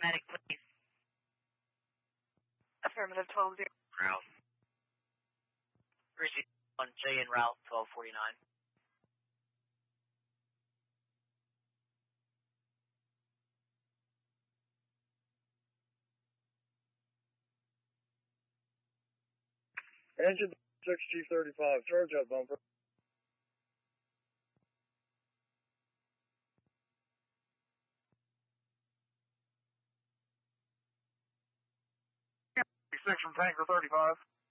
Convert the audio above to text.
medic, please. Affirmative 12-0. Route. Appreciate on J en route 1249. Engine 6G35, charge up bumper. Section Tanker 35.